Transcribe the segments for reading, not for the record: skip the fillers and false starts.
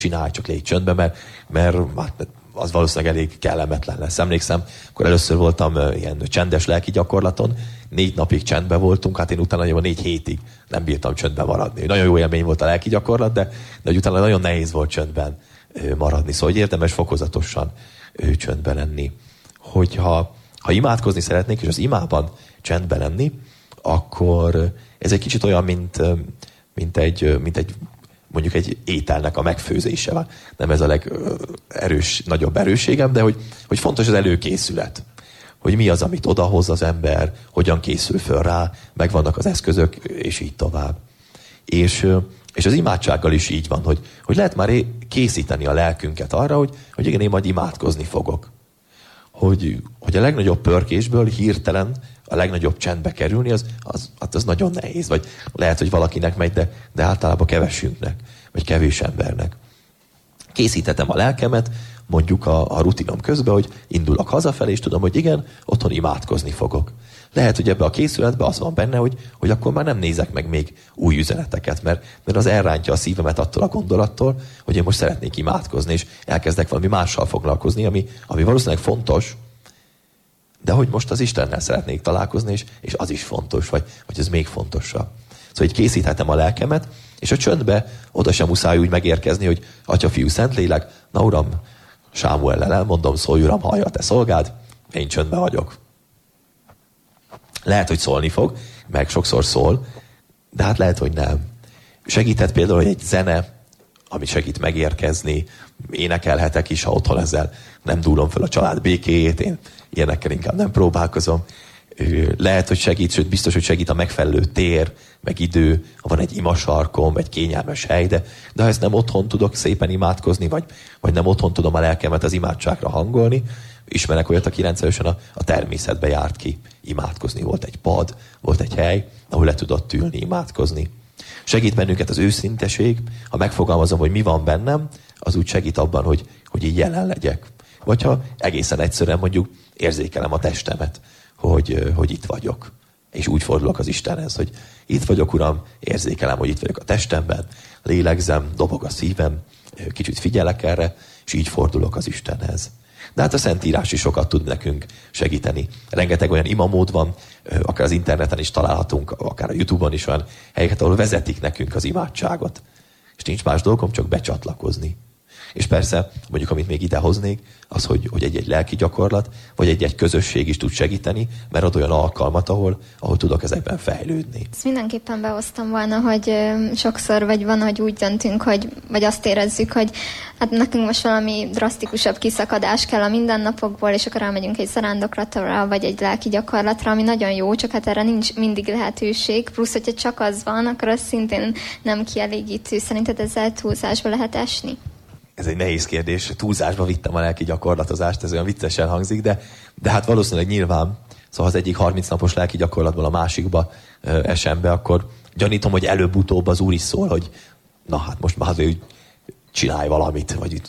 csinálj, csak légy csöndbe, mert az valószínűleg elég kellemetlen lesz. Emlékszem, akkor először voltam ilyen csendes lelki gyakorlaton, 4 napig csendben voltunk, hát én utána 4 hétig nem bírtam csöndben maradni. Nagyon jó élmény volt a lelki gyakorlat, de hogy utána nagyon nehéz volt csöndben maradni. Szóval érdemes fokozatosan csöndben lenni. Hogyha imádkozni szeretnék, és az imában csendben lenni, akkor ez egy kicsit olyan, mint egy mondjuk egy ételnek a megfőzése van. Nem ez a nagyobb erősségem, de hogy fontos az előkészület. Hogy mi az, amit odahoz az ember, hogyan készül föl rá, megvannak az eszközök, és így tovább. És az imádsággal is így van, hogy lehet már készíteni a lelkünket arra, hogy igen, én majd imádkozni fogok. Hogy a legnagyobb pörkésből hirtelen a legnagyobb csendbe kerülni, az nagyon nehéz. Vagy lehet, hogy valakinek megy, de általában kevesünknek, vagy kevés embernek. Készítetem a lelkemet, mondjuk a rutinom közben, hogy indulok hazafelé, és tudom, hogy igen, otthon imádkozni fogok. Lehet, hogy ebbe a készületbe az van benne, hogy akkor már nem nézek meg még új üzeneteket, mert az elrántja a szívemet attól a gondolattól, hogy én most szeretnék imádkozni, és elkezdek valami mással foglalkozni, ami valószínűleg fontos, de hogy most az Istennel szeretnék találkozni, és az is fontos, vagy ez még fontosabb. Szóval így készíthetem a lelkemet, és a csöndbe oda sem muszáj úgy megérkezni, hogy Atya, Fiú, Szentlélek, na Uram, Sámuellel elmondom, szólj Uram, hallja a te szolgád, én csöndben vagyok. Lehet, hogy szólni fog, meg sokszor szól, de hát lehet, hogy nem. Segített például, hogy egy zene, ami segít megérkezni, énekelhetek is, ha otthon ezzel nem dúlom fel a család békéjét, én ilyenekkel inkább nem próbálkozom. Lehet, hogy segít, sőt biztos, hogy segít a megfelelő tér, meg idő, ha van egy imasarkom, egy kényelmes hely, de ha ezt nem otthon tudok szépen imádkozni, vagy nem otthon tudom a lelkemet az imádságra hangolni, ismerek olyat, aki rendszeresen a természetbe járt ki imádkozni. Volt egy pad, volt egy hely, ahol le tudott ülni, imádkozni. Segít bennünket az őszinteség, ha megfogalmazom, hogy mi van bennem, az úgy segít abban, hogy így jelen legyek. Vagy ha egészen egyszerűen mondjuk érzékelem a testemet, hogy itt vagyok. És úgy fordulok az Istenhez, hogy itt vagyok, Uram, érzékelem, hogy itt vagyok a testemben, lélegzem, dobog a szívem, kicsit figyelek erre, és így fordulok az Istenhez. De hát a Szentírás is sokat tud nekünk segíteni. Rengeteg olyan imamód van, akár az interneten is találhatunk, akár a YouTube-on is olyan helyeket, ahol vezetik nekünk az imádságot. És nincs más dolgom, csak becsatlakozni. És persze, mondjuk, amit még ide hoznék, az, hogy egy lelki gyakorlat, vagy egy közösség is tud segíteni, mert ad olyan alkalmat, ahol tudok ezekben fejlődni. Ezt mindenképpen behoztam volna, hogy sokszor van, hogy úgy döntünk, vagy azt érezzük, hogy hát nekünk most valami drasztikusabb kiszakadás kell a mindennapokból, és akkor elmegyünk egy zarándoklatra, vagy egy lelki gyakorlatra, ami nagyon jó, csak hát erre nincs mindig lehetőség. Plusz, hogyha csak az van, akkor az szintén nem kielégítő. Szerinted ezzel túlzásba lehet esni? Ez egy nehéz kérdés. Túlzásba vittem a lelki gyakorlatozást, ez olyan viccesen hangzik, de hát valószínűleg nyilván, szóval az egyik 30 napos lelki gyakorlatból a másikba esem be, akkor gyanítom, hogy előbb-utóbb az Úr is szól, hogy na hát most már azért csinálj valamit. Vagy,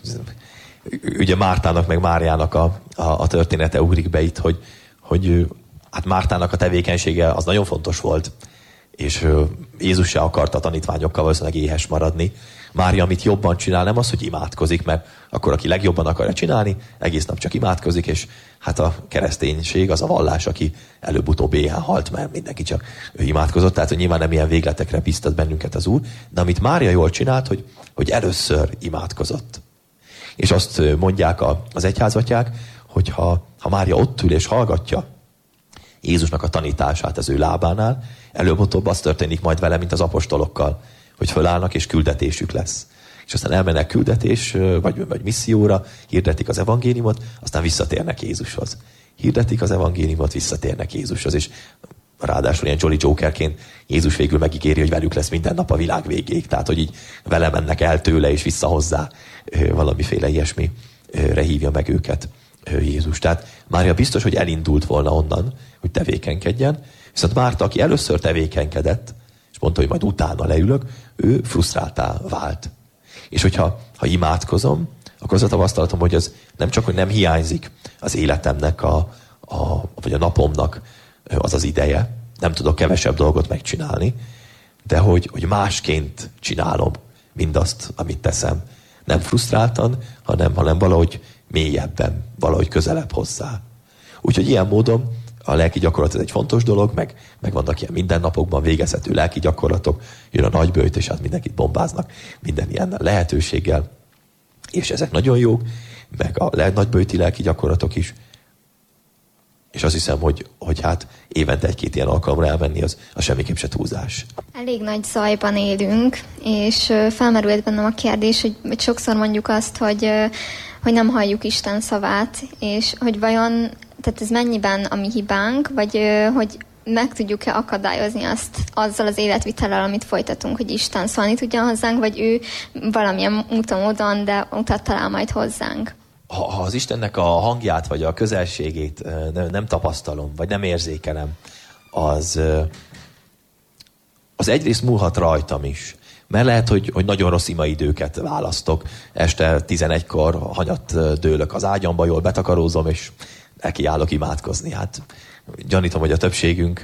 ugye Mártának meg Máriának a története ugrik be itt, hogy hát Mártának a tevékenysége az nagyon fontos volt, és Jézus se akarta a tanítványokkal valószínűleg éhes maradni. Mária, amit jobban csinál, nem az, hogy imádkozik, mert akkor, aki legjobban akarja csinálni, egész nap csak imádkozik, és hát a kereszténység az a vallás, aki előbb-utóbb éhen halt, mert mindenki csak ő imádkozott, tehát hogy nyilván nem ilyen végletekre biztat bennünket az Úr, de amit Mária jól csinált, hogy először imádkozott. És azt mondják az egyházatyák, hogy ha Mária ott ül és hallgatja Jézusnak a tanítását az ő lábánál, előbb-utóbb az történik majd vele, mint az apostolokkal, hogy fölállnak és küldetésük lesz. És aztán elmennek küldetés, vagy misszióra, hirdetik az evangéliumot, aztán visszatérnek Jézushoz. Hirdetik az evangéliumot, visszatérnek Jézushoz, és ráadásul ilyen Jolly Jokerként Jézus végül megígéri, hogy velük lesz minden nap a világ végéig. Tehát, hogy így vele mennek el tőle és vissza hozzá, valamiféle ilyesmire hívja meg őket Jézus. Tehát Mária biztos, hogy elindult volna onnan, hogy tevékenykedjen, viszont Márta, aki először tevékenykedett, és mondta, hogy majd utána leülök, ő frusztráltá vált. És hogyha imádkozom, akkor az a tapasztalatom, hogy az nem csak, hogy nem hiányzik az életemnek, vagy a napomnak az ideje, nem tudok kevesebb dolgot megcsinálni, de hogy másként csinálom mindazt, amit teszem. Nem frusztráltan, hanem valahogy mélyebben, valahogy közelebb hozzá. Úgyhogy ilyen módon a lelki gyakorlat ez egy fontos dolog, meg vannak ilyen mindennapokban végezhető lelki gyakorlatok, jön a nagyböjt, és hát mindenkit bombáznak minden ilyen lehetőséggel. És ezek nagyon jók, meg a nagyböjti lelki gyakorlatok is. És azt hiszem, hogy hát évente 1-2 ilyen alkalomra elmenni, az semmiképp se túlzás. Elég nagy zajban élünk, és felmerült bennem a kérdés, hogy sokszor mondjuk azt, hogy nem halljuk Isten szavát, és hogy vajon, tehát ez mennyiben a mi hibánk, vagy hogy meg tudjuk-e akadályozni azt azzal az életvitellel, amit folytatunk, hogy Isten szólni tudjon hozzánk, vagy ő valamilyen módon, de utat talál majd hozzánk. Ha az Istennek a hangját, vagy a közelségét nem tapasztalom, vagy nem érzékelem, az egyrészt múlhat rajtam is. Mert lehet, hogy nagyon rossz imaidőket választok. Este 11-kor hanyat dőlök az ágyamba, jól betakarózom, és nekiállok imádkozni. Hát gyanítom, hogy a többségünk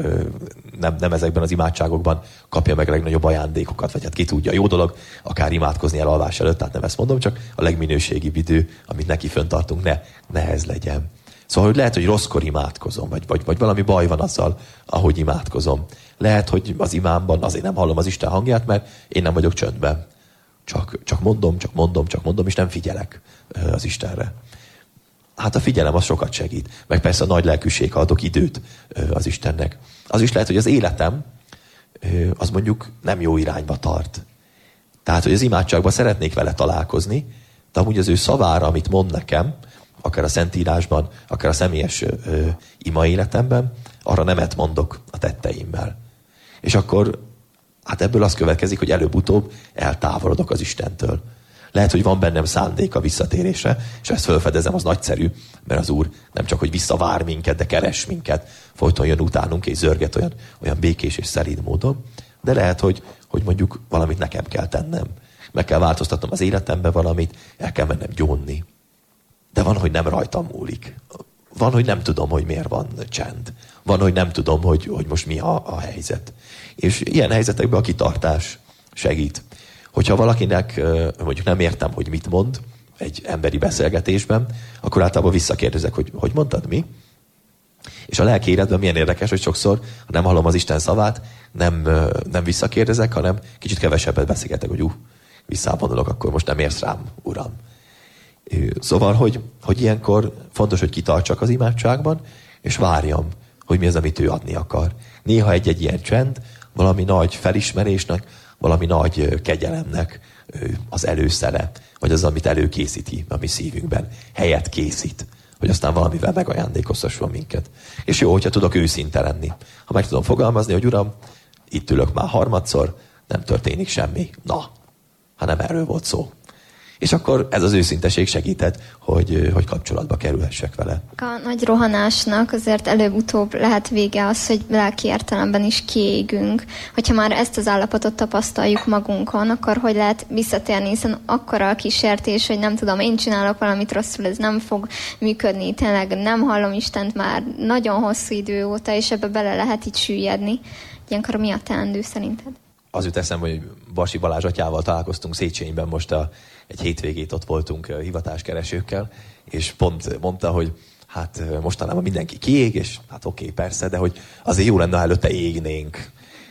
nem ezekben az imádságokban kapja meg a legnagyobb ajándékokat, vagy hát ki tudja. Jó dolog akár imádkozni elalvás előtt, tehát nem ezt mondom, csak a legminőségibb idő, amit neki föntartunk, ne ez legyen. Szóval hogy lehet, hogy rosszkor imádkozom, vagy valami baj van azzal, ahogy imádkozom. Lehet, hogy az imámban azért nem hallom az Isten hangját, mert én nem vagyok csöndben. Csak mondom, és nem figyelek az Istenre. Hát a figyelem az sokat segít. Meg persze a nagy lelkűség, ha adok időt az Istennek. Az is lehet, hogy az életem az mondjuk nem jó irányba tart. Tehát, hogy az imádságban szeretnék vele találkozni, de amúgy az ő szavára, amit mond nekem, akár a Szentírásban, akár a személyes ima életemben, arra nemet mondok a tetteimmel. És akkor hát ebből az következik, hogy előbb-utóbb eltávolodok az Istentől. Lehet, hogy van bennem szándék a visszatérésre, és ezt felfedezem, az nagyszerű, mert az Úr nem csak, hogy visszavár minket, de keres minket, folyton jön utánunk, és zörget olyan békés és szerint módon. De lehet, hogy mondjuk valamit nekem kell tennem. Meg kell változtatnom az életembe valamit, el kell mennem gyónni. De van, hogy nem rajtam múlik. Van, hogy nem tudom, hogy miért van csend. Van, hogy nem tudom, hogy most mi a helyzet. És ilyen helyzetekben a kitartás segít. Hogyha valakinek mondjuk nem értem, hogy mit mond egy emberi beszélgetésben, akkor általában visszakérdezek, hogy mondtad mi? És a lelki életben milyen érdekes, hogy sokszor, ha nem hallom az Isten szavát, nem visszakérdezek, hanem kicsit kevesebbet beszélgetek, hogy visszavonulok, akkor most nem érsz rám, Uram. Szóval, hogy ilyenkor fontos, hogy kitartsak az imádságban, és várjam, hogy mi az, amit ő adni akar. Néha egy ilyen csend, valami nagy felismerésnek, valami nagy kegyelemnek az előszele, vagy az, amit előkészíti a mi szívünkben. Helyet készít, hogy aztán valamivel megajándékoztasson minket. És jó, hogyha tudok őszinte lenni. Ha meg tudom fogalmazni, hogy Uram, itt ülök már harmadszor, nem történik semmi. Na, hanem erről volt szó. És akkor ez az őszinteség segített, hogy kapcsolatba kerülhessek vele. A nagy rohanásnak azért előbb-utóbb lehet vége az, hogy lelki értelemben is kiégünk. Hogyha már ezt az állapotot tapasztaljuk magunkon, akkor hogy lehet visszatérni, hiszen akkora a kísértés, hogy nem tudom, én csinálok valamit rosszul, ez nem fog működni, tényleg nem hallom Istent már nagyon hosszú idő óta, és ebbe bele lehet így süllyedni. Ilyenkor mi a teendő szerinted? Az jut eszembe, hogy Basi Balázs atyával találkoztunk Széchenyben, most egy hétvégét ott voltunk hivatáskeresőkkel, és pont mondta, hogy hát mostanában mindenki kiég, és hát oké, persze, de hogy azért jó lenne, ha előtte égnénk.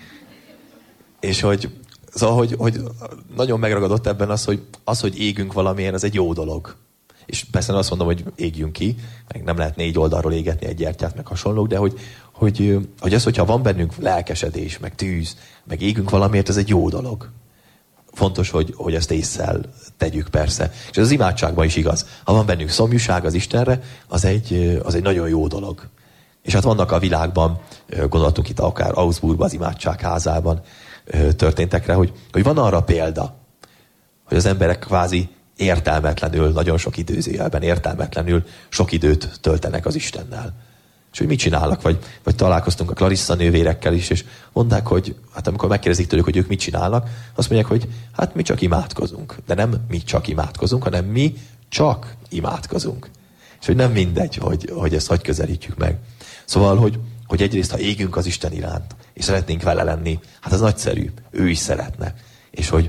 És szóval, hogy nagyon megragadott ebben az, hogy égünk valamilyen, az egy jó dolog. És persze azt mondom, hogy égjünk ki, meg nem lehet 4 oldalról égetni egy gyertyát, meg hasonlók, de hogy az, hogyha van bennünk lelkesedés, meg tűz, meg égünk valamiért, ez egy jó dolog. Fontos, hogy ezt ésszel tegyük persze. És ez az imádságban is igaz. Ha van bennünk szomjúság az Istenre, az egy nagyon jó dolog. És hát vannak a világban, gondoltunk itt akár Augsburgban, az imádságházában történtekre, hogy van arra példa, hogy az emberek kvázi értelmetlenül, nagyon sok időzőjelben értelmetlenül sok időt töltenek az Istennel. És hogy mit csinálnak, vagy találkoztunk a Clarissa nővérekkel is, és mondták, hogy hát amikor megkérdezik tőlük, hogy ők mit csinálnak, azt mondják, hogy hát mi csak imádkozunk. De nem mi csak imádkozunk, hanem mi csak imádkozunk. És hogy nem mindegy, hogy ezt hogy közelítjük meg. Szóval, hogy egyrészt, ha égünk az Isten iránt, és szeretnénk vele lenni, hát az nagyszerű, ő is szeretne. És hogy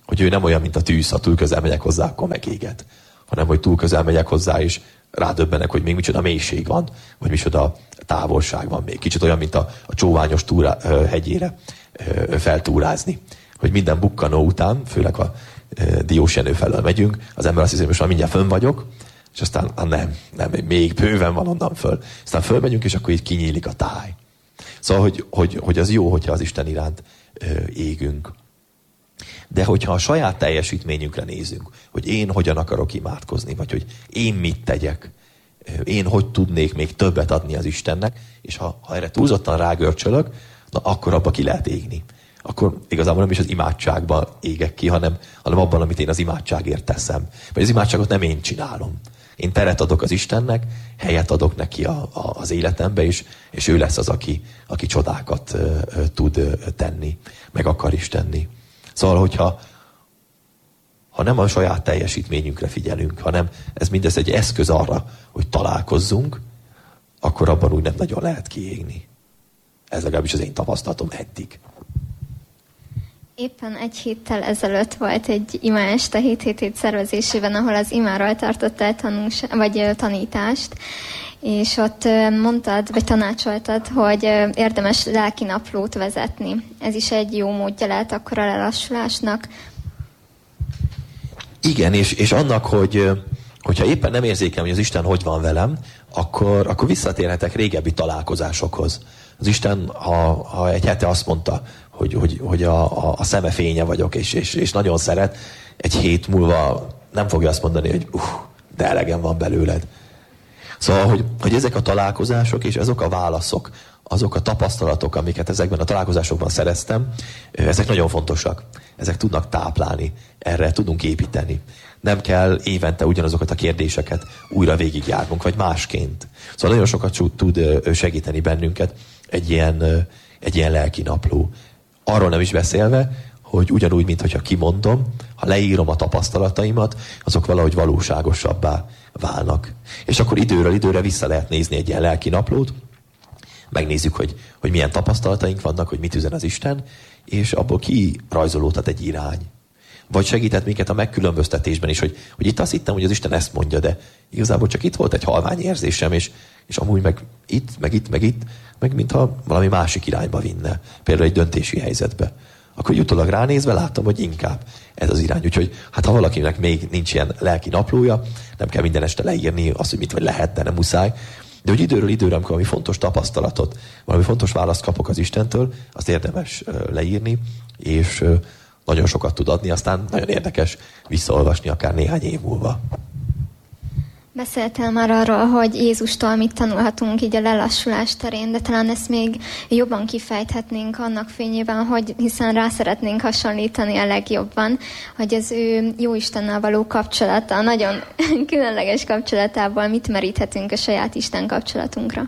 hogy ő nem olyan, mint a tűz, ha túl közel megyek hozzá, akkor megéget. Hanem, hogy túl közel megyek hozzá, és rádöbbenek, hogy még micsoda mélység van, vagy micsoda távolság van még. Kicsit olyan, mint a csóványos hegyére feltúrázni. Hogy minden bukkanó után, főleg a Diósjenő felől megyünk, az ember azt hiszi, hogy most már mindjárt fönn vagyok, és aztán nem, még bőven van onnan föl. Aztán fölmegyünk, és akkor így kinyílik a táj. Szóval, hogy az jó, hogyha az Isten iránt égünk. De hogyha a saját teljesítményünkre nézünk, hogy én hogyan akarok imádkozni, vagy hogy én mit tegyek, én hogy tudnék még többet adni az Istennek, és ha erre túlzottan rágörcsölök, na akkor abba ki lehet égni. Akkor igazából nem is az imádságban égek ki, hanem abban, amit én az imádságért teszem. Vagy az imádságot nem én csinálom. Én teret adok az Istennek, helyet adok neki az életembe, és ő lesz az, aki csodákat tud tenni, meg akar is tenni. Szóval, hogyha nem a saját teljesítményünkre figyelünk, hanem ez mindez egy eszköz arra, hogy találkozzunk, akkor abban úgy nem nagyon lehet kiégni. Ez legalábbis az én tapasztalatom eddig. Éppen egy héttel ezelőtt volt egy imaeste 7 szervezésében, ahol az imáról tartottál tanítást, és ott mondtad, vagy tanácsoltad, hogy érdemes lelki naplót vezetni. Ez is egy jó módja lehet akkor a lelassulásnak. Igen, és annak, hogyha éppen nem érzékelem, hogy az Isten hogy van velem, akkor visszatérhetek régebbi találkozásokhoz. Az Isten, ha egy hete azt mondta, hogy a szeme fénye vagyok, és nagyon szeret, egy hét múlva nem fogja azt mondani, hogy de elegem van belőled. Szóval, hogy ezek a találkozások és azok a válaszok, azok a tapasztalatok, amiket ezekben a találkozásokban szereztem, ezek nagyon fontosak. Ezek tudnak táplálni, erre tudunk építeni. Nem kell évente ugyanazokat a kérdéseket újra végigjárnunk, vagy másként. Szóval nagyon sokat tud segíteni bennünket egy ilyen lelki napló. Arról nem is beszélve, hogy ugyanúgy, mintha kimondom, ha leírom a tapasztalataimat, azok valahogy valóságosabbá válnak. És akkor időről időre vissza lehet nézni egy ilyen lelki naplót, megnézzük, hogy milyen tapasztalataink vannak, hogy mit üzen az Isten, és abból kirajzolódhat egy irány. Vagy segített minket a megkülönböztetésben is, hogy itt azt hittem, hogy az Isten ezt mondja, de igazából csak itt volt egy halvány érzésem, és amúgy meg itt, meg mintha valami másik irányba vinne. Például egy döntési helyzetbe. Akkor utólag ránézve láttam, hogy inkább ez az irány. Úgyhogy ha valakinek még nincs ilyen lelki naplója, nem kell minden este leírni azt, hogy mit vagy lehet, de nem muszáj. De hogy időről időre, amikor valami fontos tapasztalatot, valami fontos választ kapok az Istentől, azt érdemes leírni, és nagyon sokat tud adni, aztán nagyon érdekes visszaolvasni akár néhány év múlva. Beszéltél már arról, hogy Jézustól mit tanulhatunk így a lelassulás terén, de talán ezt még jobban kifejthetnénk annak fényében, hogy hiszen rá szeretnénk hasonlítani a legjobban, hogy az ő Jóistennel való kapcsolata, nagyon különleges kapcsolatából mit meríthetünk a saját Isten kapcsolatunkra.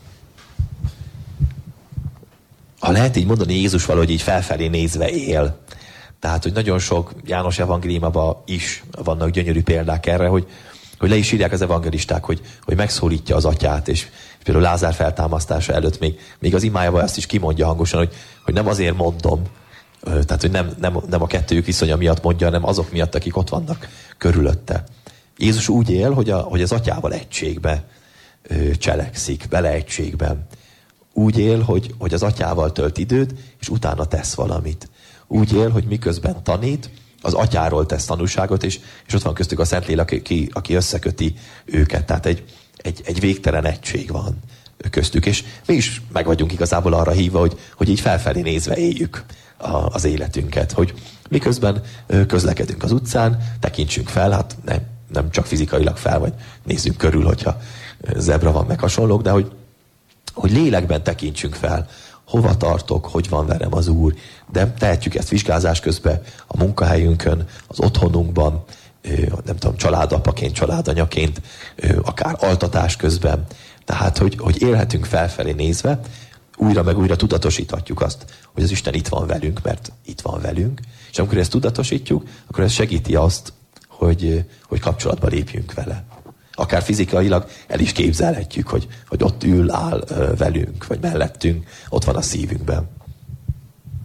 Ha lehet így mondani, Jézus valahogy így felfelé nézve él. Tehát, hogy nagyon sok János evangéliumában is vannak gyönyörű példák erre, hogy le is írják az evangelisták, hogy megszólítja az atyát, és például Lázár feltámasztása előtt még az imájában azt is kimondja hangosan, hogy nem azért mondom, tehát hogy nem a kettőjük viszonya miatt mondja, hanem azok miatt, akik ott vannak körülötte. Jézus úgy él, hogy az atyával egységbe cselekszik, bele egységben. Úgy él, hogy az atyával tölt időt, és utána tesz valamit. Úgy él, hogy miközben tanít, az atyáról tesz tanúságot, és ott van köztük a Szentlélek, aki összeköti őket. Tehát egy végtelen egység van köztük, és mi is meg vagyunk igazából arra hívva, hogy így felfelé nézve éljük az életünket, hogy miközben közlekedünk az utcán, tekintsünk fel, hát nem csak fizikailag fel, vagy nézzünk körül, hogyha zebra van, meg hasonlók, de hogy lélekben tekintsünk fel, hova tartok, hogy van velem az Úr. De tehetjük ezt vizsgázás közben a munkahelyünkön, az otthonunkban, nem tudom, családapaként, családanyaként, akár altatás közben. Tehát, hogy élhetünk felfelé nézve, újra meg újra tudatosíthatjuk azt, hogy az Isten itt van velünk, mert itt van velünk. És amikor ezt tudatosítjuk, akkor ez segíti azt, hogy kapcsolatba lépjünk vele. Akár fizikailag el is képzelhetjük, hogy ott áll velünk, vagy mellettünk, ott van a szívünkben. A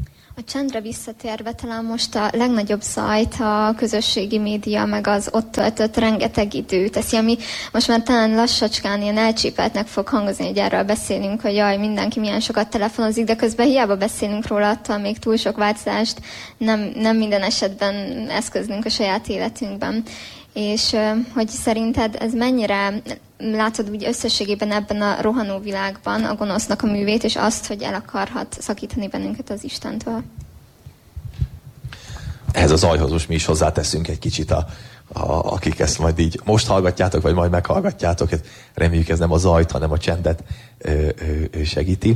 csendre visszatérve, talán most a legnagyobb zajt a közösségi média, meg az ott töltött rengeteg idő teszi, ami most már talán lassacskán ilyen elcsépeltnek fog hangozni, hogy erről beszélünk, hogy jaj, mindenki milyen sokat telefonozik, de közben hiába beszélünk róla, attól még túl sok változást nem minden esetben eszközlünk a saját életünkben. És hogy szerinted ez mennyire látod úgy összességében ebben a rohanó világban a gonosznak a művét, és azt, hogy el akarhat szakítani bennünket az Istentől? Ehhez a zajhoz most mi is hozzáteszünk egy kicsit, akik ezt majd így most hallgatjátok, vagy majd meghallgatjátok. Reméljük ez nem a zajt, hanem a csendet segíti.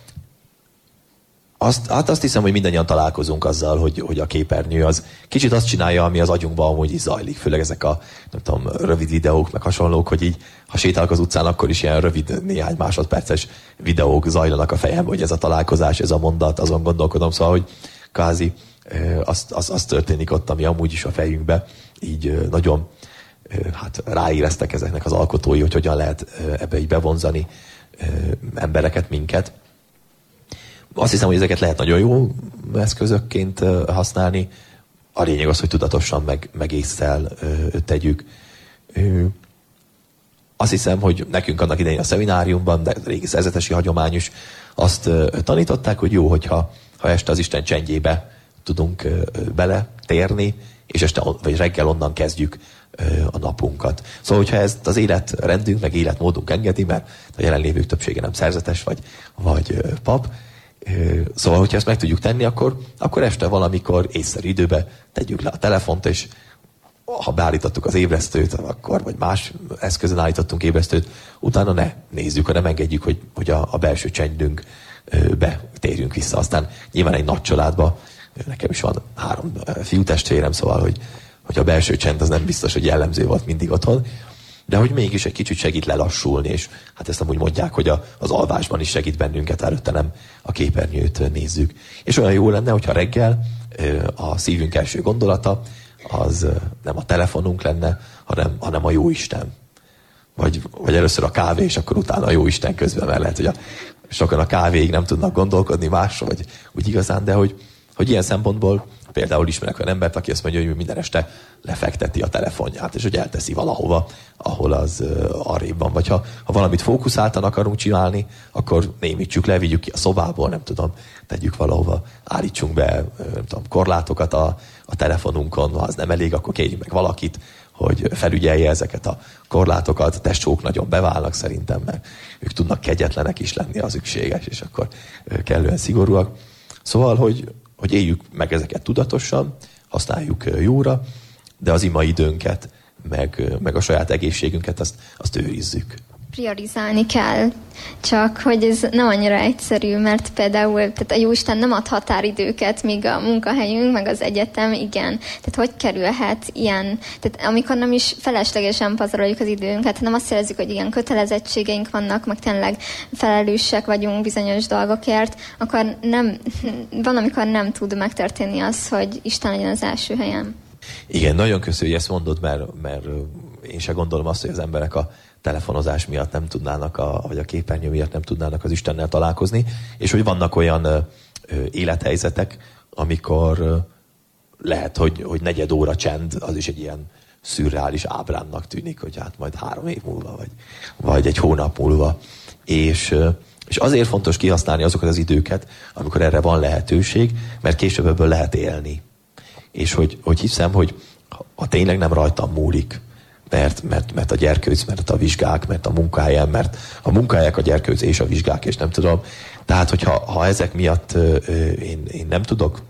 Azt hiszem, hogy mindannyian találkozunk azzal, hogy a képernyő az kicsit azt csinálja, ami az agyunkban amúgy is zajlik. Főleg ezek a, nem tudom, rövid videók, meg hasonlók, hogy így, ha sétálok az utcán, akkor is ilyen rövid, néhány másodperces videók zajlanak a fejemben, hogy ez a találkozás, ez a mondat, azon gondolkodom. Szóval, hogy kvázi az történik ott, ami amúgy is a fejünkbe így nagyon ráéreztek ezeknek az alkotói, hogy hogyan lehet ebbe így bevonzani embereket, minket. Azt hiszem, hogy ezeket lehet nagyon jó eszközökként használni. A lényeg az, hogy tudatosan meg ésszel tegyük. Azt hiszem, hogy nekünk annak idején a szemináriumban, de régi szerzetesi hagyomány is azt tanították, hogy jó, hogyha este az Isten csendjébe tudunk beletérni, és este vagy reggel onnan kezdjük a napunkat. Szóval, hogyha ezt az életrendünk, meg életmódunk engedi, mert a jelenlévők többsége nem szerzetes, vagy pap, szóval, hogyha ezt meg tudjuk tenni, akkor este valamikor észszerű időben tegyük le a telefont, és ha beállítottuk az ébresztőt, akkor, vagy más eszközön állítottunk ébresztőt, utána ne nézzük, hanem engedjük, hogy a belső csendünk betérjünk vissza. Aztán nyilván egy nagy családban, nekem is van 3 fiútestvérem, szóval, hogy a belső csend az nem biztos, hogy jellemző volt mindig otthon, de hogy mégis egy kicsit segít lelassulni, és hát ezt amúgy mondják, hogy az alvásban is segít bennünket, előtte nem a képernyőt nézzük. És olyan jó lenne, hogyha reggel a szívünk első gondolata az nem a telefonunk lenne, hanem a Jóisten. Vagy először a kávé, és akkor utána a Jóisten közben, mert lehet, hogy sokan a kávéig nem tudnak gondolkodni másra, vagy úgy igazán, de hogy ilyen szempontból például ismerek olyan embert, aki azt mondja, hogy minden este lefekteti a telefonját, és hogy elteszi valahova, ahol az arrébb van. Vagy ha valamit fókuszáltan akarunk csinálni, akkor némítsük le, vigyük ki a szobából, nem tudom, tegyük valahova, állítsunk be, nem tudom, korlátokat a telefonunkon, ha az nem elég, akkor kérjünk meg valakit, hogy felügyelje ezeket a korlátokat. A testsók nagyon beválnak szerintem, mert ők tudnak kegyetlenek is lenni, az szükséges, és akkor kellően szigorúak. Szóval, hogy éljük meg ezeket tudatosan, használjuk jóra, de az ima időnket, meg a saját egészségünket, azt őrizzük. Priorizálni kell, csak hogy ez nem annyira egyszerű, mert például tehát a Jóisten nem ad határidőket, míg a munkahelyünk, meg az egyetem, igen. Tehát hogy kerülhet ilyen, tehát amikor nem is feleslegesen pazaroljuk az időnket, hanem azt érezzük, hogy igen, kötelezettségeink vannak, meg tényleg felelősek vagyunk bizonyos dolgokért, akkor van, amikor nem tud megtörténni az, hogy Isten legyen az első helyen. Igen, nagyon köszönjük, hogy ezt mondod, mert én se gondolom azt, hogy az emberek a telefonozás miatt nem tudnának, vagy a képernyő miatt nem tudnának az Istennel találkozni, és hogy vannak olyan élethelyzetek, amikor lehet, hogy 4 óra csend, az is egy ilyen szürreális ábránnak tűnik, hogy hát majd 3 év múlva, vagy egy hónap múlva. És azért fontos kihasználni azokat az időket, amikor erre van lehetőség, mert később ebből lehet élni. És hogy hiszem, hogy ha tényleg nem rajtam múlik, mert a gyerkőc, mert a vizsgák, mert a munkahelyen, mert a munkahelyek, a gyerkőc és a vizsgák, és nem tudom. Tehát, hogyha ezek miatt én nem tudok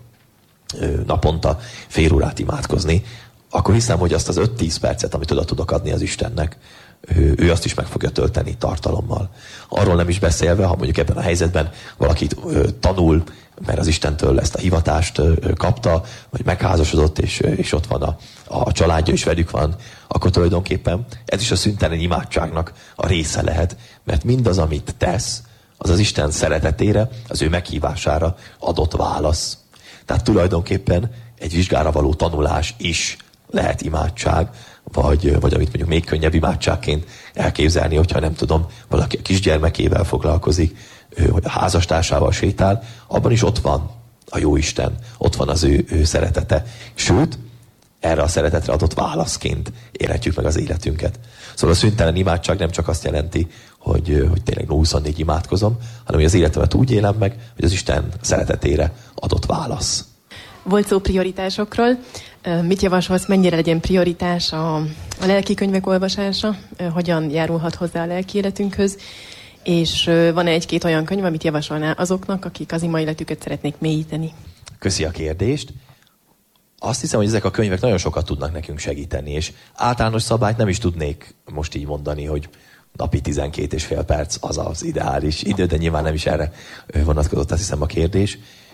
naponta fél órát imádkozni, akkor hiszem, hogy azt az 5-10 percet, amit oda tudok adni az Istennek, ő azt is meg fogja tölteni tartalommal. Arról nem is beszélve, ha mondjuk ebben a helyzetben valaki tanul, mert az Istentől ezt a hivatást kapta, vagy megházasodott, és ott van a családja is velük van, akkor tulajdonképpen ez is a szüntelen imádságnak a része lehet, mert mindaz, amit tesz, az Isten szeretetére, az ő meghívására adott válasz. Tehát tulajdonképpen egy vizsgára való tanulás is lehet imádság, vagy amit mondjuk még könnyebb imádságként elképzelni, hogyha nem tudom, valaki a kisgyermekével foglalkozik, vagy a házastársával sétál, abban is ott van a Jóisten, ott van az ő szeretete. Sőt, erre a szeretetre adott válaszként élhetjük meg az életünket. Szóval a szüntelen imádság nem csak azt jelenti, hogy tényleg 24 imádkozom, hanem hogy az életemet úgy élem meg, hogy az Isten szeretetére adott válasz. Volt szó prioritásokról. Mit javasolsz, mennyire legyen prioritás a lelki könyvek olvasása? Hogyan járulhat hozzá a lelki életünkhöz? És van-e egy-két olyan könyv, amit javasolnál azoknak, akik az ima életüket szeretnék mélyíteni? Köszi a kérdést. Azt hiszem, hogy ezek a könyvek nagyon sokat tudnak nekünk segíteni, és általános szabályt nem is tudnék most így mondani, hogy napi 12,5 perc az ideális idő, de nyilván nem is erre vonatkozott, azt hiszem a kérdés.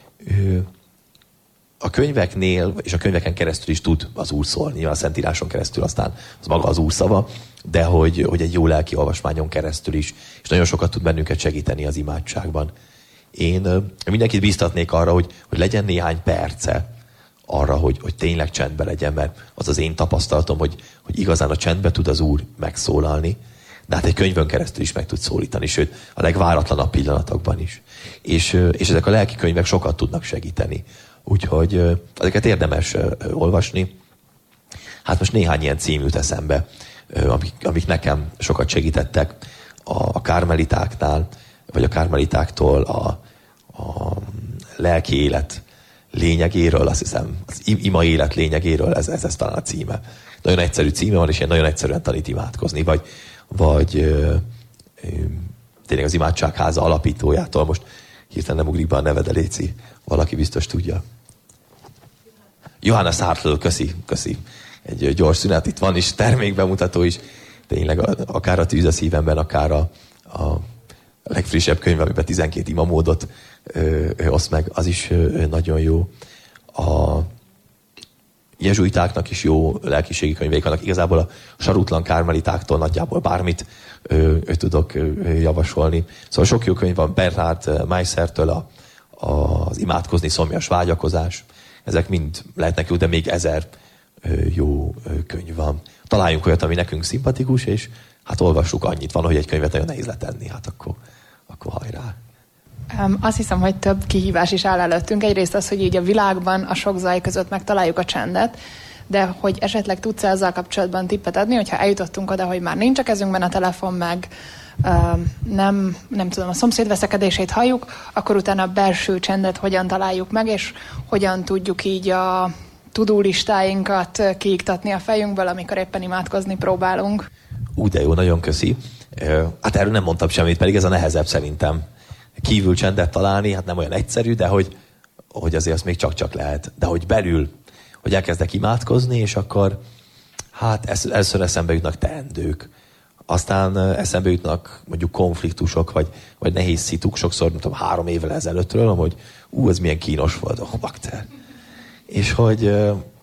A könyveknél, és a könyveken keresztül is tud az Úr szólni, a Szentíráson keresztül aztán az maga az Úr szava, de hogy egy jó lelki olvasmányon keresztül is, és nagyon sokat tud bennünket segíteni az imádságban. Én mindenkit bíztatnék arra, hogy legyen néhány perce arra, hogy tényleg csendbe legyen, mert az az én tapasztalatom, hogy igazán a csendbe tud az Úr megszólalni, de hát egy könyvön keresztül is meg tud szólítani, sőt, a legváratlanabb pillanatokban is. És ezek a lelki könyvek sokat tudnak segíteni. Úgyhogy ezeket érdemes olvasni. Hát most néhány ilyen cím jut eszembe, amik nekem sokat segítettek a kármelitáknál, vagy a kármelitáktól a lelki élet lényegéről, azt hiszem, az ima élet lényegéről, ez talán a címe. Nagyon egyszerű címe van, és ilyen nagyon egyszerűen tanít imádkozni, vagy tényleg az imádságháza alapítójától, most hirtelen nem ugrik be a neve, de léci, valaki biztos tudja. Johannes Hartl, köszi. Egy gyors szünet, itt van is termékbemutató is, tényleg akár a Tűz a szívemben, akár a legfrissebb könyv, amiben 12 imamódot oszt meg, az is nagyon jó. A jezsuitáknak is jó lelkiségi könyveik vannak. Igazából a sarutlan kármelitáktól nagyjából bármit tudok javasolni. Szóval sok jó könyv van Bernhard Meissertől, az imádkozni szomjas vágyakozás. Ezek mind lehetnek jó, de még 1000 jó könyv van. Találjunk olyat, ami nekünk szimpatikus, és hát olvassuk annyit. Van, hogy egy könyvet nagyon nehéz letenni, hát akkor hajrá. Azt hiszem, hogy több kihívás is áll előttünk. Egyrészt az, hogy így a világban a sok zaj között megtaláljuk a csendet, de hogy esetleg tudsz ezzel kapcsolatban tippet adni, hogyha eljutottunk oda, hogy már nincs a kezünkben a telefon, meg nem tudom, a szomszéd veszekedését halljuk, akkor utána a belső csendet hogyan találjuk meg, és hogyan tudjuk így a to-do listáinkat kiiktatni a fejünkből, amikor éppen imádkozni próbálunk. De jó, nagyon köszi. Hát erről nem mondtam semmit, pedig ez a nehezebb szerintem. Kívül csendet találni, hát nem olyan egyszerű, de hogy azért azt még csak lehet. De hogy belül, hogy elkezdek imádkozni, és akkor hát először eszembe jutnak teendők. Aztán eszembe jutnak mondjuk konfliktusok, vagy nehéz szituk, sokszor, nem tudom, 3 évvel ezelőttről, hogy ez milyen kínos volt, bakter. És hogy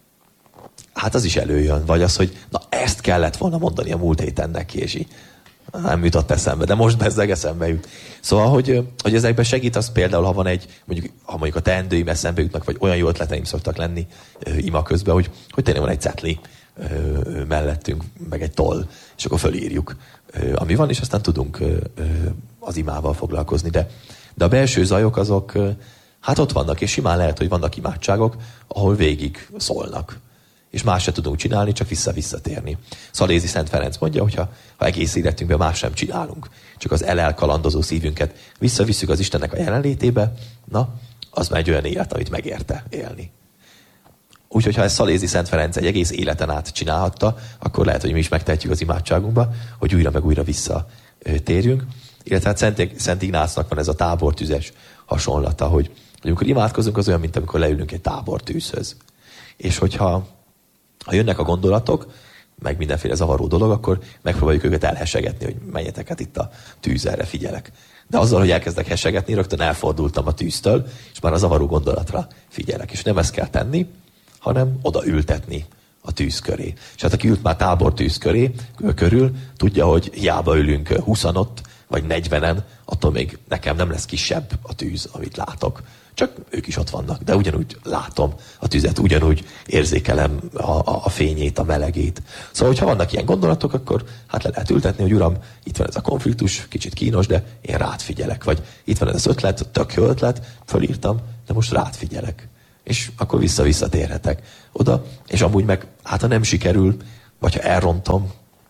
hát az is előjön, vagy az, hogy na ezt kellett volna mondani a múlt héten neki, és így nem jutott eszembe, de most bezzeg eszembe jut. Szóval, hogy ezekben segít az például, ha van ha mondjuk a teendőim eszembe jutnak, vagy olyan jó ötleteim szoktak lenni ima közben, hogy tényleg van egy cetli mellettünk, meg egy toll, és akkor fölírjuk, ami van, és aztán tudunk az imával foglalkozni. De a belső zajok azok, hát ott vannak, és simán lehet, hogy vannak imádságok, ahol végig szólnak. És más se tudunk csinálni, csak visszatérni. Szalézi Szent Ferenc mondja, hogy ha egész életünkben más sem csinálunk, csak az elkalandozó szívünket visszavisszük az Istennek a jelenlétébe, na, az már egy olyan élet, amit megérte élni. Úgyhogy ha ezt Szalézi Szent Ferenc egy egész életen át csinálhatta, akkor lehet, hogy mi is megtehetjük az imádságunkba, hogy újra meg újra visszatérjünk. Illetve hát Szent Ignácnak van ez a tábortüzes hasonlata, hogy amikor imádkozunk, az olyan, mint amikor leülünk egy tábortűzhöz. És hogyha jönnek a gondolatok, meg mindenféle zavaró dolog, akkor megpróbáljuk őket elhessegetni, hogy menjetek, hát itt a tűz, erre figyelek. De azzal, hogy elkezdek hessegetni, rögtön elfordultam a tűztől, és már a zavaró gondolatra figyelek. És nem ezt kell tenni, hanem oda ültetni a tűz köré. És hát aki ült már tábortűz körül, tudja, hogy hiába ülünk 20-an ott, vagy 40-en, attól még nekem nem lesz kisebb a tűz, amit látok. Csak ők is ott vannak, de ugyanúgy látom a tüzet, ugyanúgy érzékelem a fényét, a melegét. Szóval, hogyha vannak ilyen gondolatok, akkor hát le lehet ültetni, hogy uram, itt van ez a konfliktus, kicsit kínos, de én rád figyelek. Vagy itt van ez az ötlet, tök jó ötlet, fölírtam, de most rád figyelek. És akkor visszatérhetek oda, és amúgy meg, hát ha nem sikerül, vagy ha elrontom,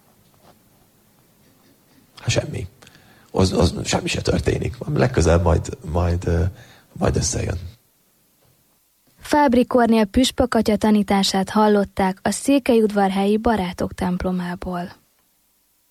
hát semmi. Az semmi se történik. Legközelebb majd összejön. Fábry Kornél püspök atya tanítását hallották a Székelyudvarhelyi Barátok templomából.